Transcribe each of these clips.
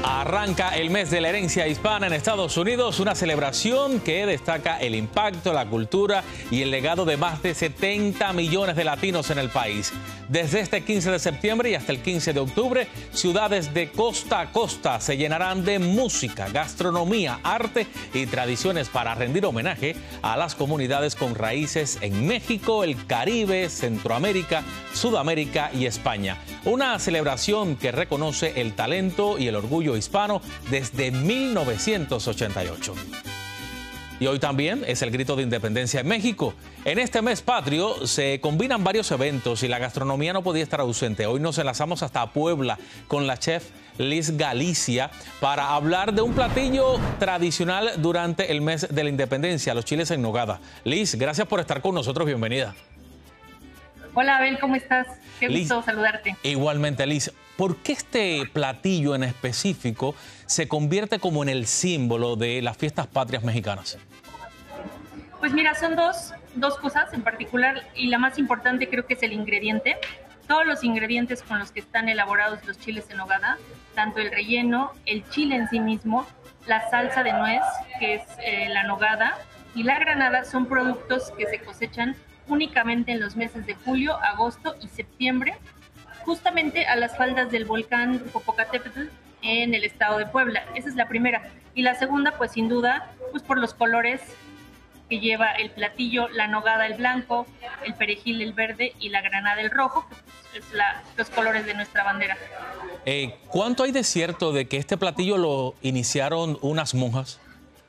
Arranca el mes de la herencia hispana en Estados Unidos, una celebración que destaca el impacto, la cultura y el legado de más de 70 millones de latinos en el país. Desde este 15 de septiembre y hasta el 15 de octubre, ciudades de costa a costa se llenarán de música, gastronomía, arte y tradiciones para rendir homenaje a las comunidades con raíces en México, el Caribe, Centroamérica, Sudamérica y España. Una celebración que reconoce el talento y el orgullo hispano desde 1988. Y hoy también es el grito de independencia en México. En este mes patrio se combinan varios eventos y la gastronomía no podía estar ausente. Hoy nos enlazamos hasta Puebla con la chef Liz Galicia para hablar de un platillo tradicional durante el mes de la independencia, los chiles en nogada. Liz, gracias por estar con nosotros. Bienvenida. Hola, Abel, ¿cómo estás? Qué gusto Liz, saludarte. Igualmente, Liz. ¿Por qué este platillo en específico se convierte como en el símbolo de las fiestas patrias mexicanas? Pues mira, son dos cosas en particular y la más importante creo que es el ingrediente. Todos los ingredientes con los que están elaborados los chiles en nogada, tanto el relleno, el chile en sí mismo, la salsa de nuez, que es la nogada, y la granada, son productos que se cosechan únicamente en los meses de julio, agosto y septiembre, justamente a las faldas del volcán Popocatépetl en el estado de Puebla. Esa es la primera. Y la segunda, pues sin duda, pues por los colores que lleva el platillo, la nogada el blanco, el perejil el verde y la granada el rojo, que es los colores de nuestra bandera. ¿Cuánto hay de cierto de que este platillo lo iniciaron unas monjas?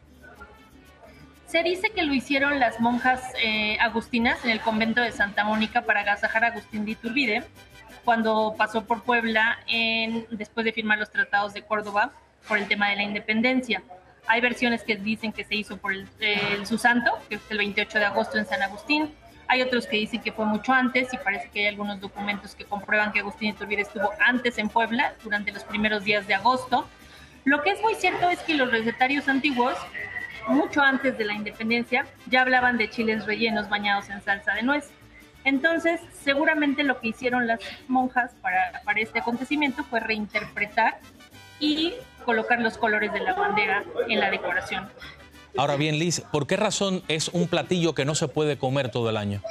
Se dice que lo hicieron las monjas agustinas en el convento de Santa Mónica para agasajar a Agustín de Iturbide, cuando pasó por Puebla después de firmar los tratados de Córdoba por el tema de la independencia. Hay versiones que dicen que se hizo por su santo, que es el 28 de agosto en San Agustín. Hay otros que dicen que fue mucho antes y parece que hay algunos documentos que comprueban que Agustín de Iturbide estuvo antes en Puebla durante los primeros días de agosto. Lo que es muy cierto es que los recetarios antiguos, mucho antes de la independencia, ya hablaban de chiles rellenos bañados en salsa de nuez. Entonces, seguramente lo que hicieron las monjas para este acontecimiento fue reinterpretar y colocar los colores de la bandera en la decoración. Ahora bien, Liz, ¿por qué razón es un platillo que no se puede comer todo el año?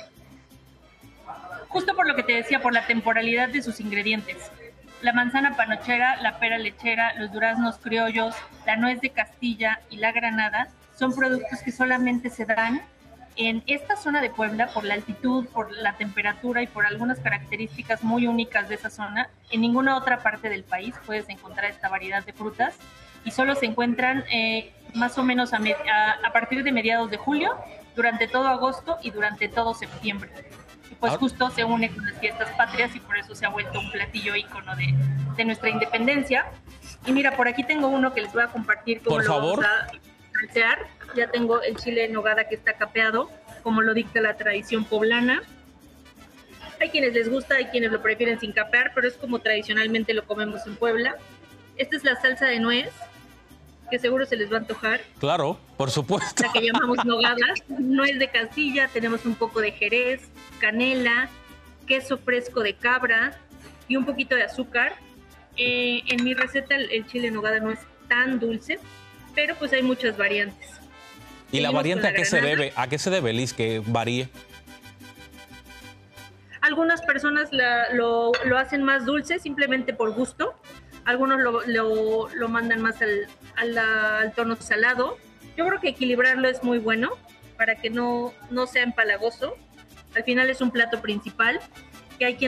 Justo por lo que te decía, por la temporalidad de sus ingredientes. La manzana panochera, la pera lechera, los duraznos criollos, la nuez de Castilla y la granada son productos que solamente se dan en esta zona de Puebla por la altitud, por la temperatura y por algunas características muy únicas de esa zona. En ninguna otra parte del país puedes encontrar esta variedad de frutas y solo se encuentran más o menos a partir de mediados de julio, durante todo agosto y durante todo septiembre. Y pues justo se une con las fiestas patrias y por eso se ha vuelto un platillo ícono de nuestra independencia. Y mira, por aquí tengo uno que les voy a compartir cómo lo vamos a salsear. Ya tengo el chile en nogada que está capeado, como lo dicta la tradición poblana. Hay quienes les gusta, hay quienes lo prefieren sin capear, pero es como tradicionalmente lo comemos en Puebla. Esta es la salsa de nuez, que seguro se les va a antojar. Claro, por supuesto. La que llamamos nogada. Nuez de Castilla, tenemos un poco de jerez, canela, queso fresco de cabra y un poquito de azúcar. En mi receta el chile en nogada no es tan dulce, pero pues hay muchas variantes. ¿Y la variante a qué se debe? ¿A qué se debe, Liz, que varíe? Algunas personas lo hacen más dulce simplemente por gusto. Algunos lo mandan más al tono salado. Yo creo que equilibrarlo es muy bueno para que no sea empalagoso. Al final es un plato principal que hay quien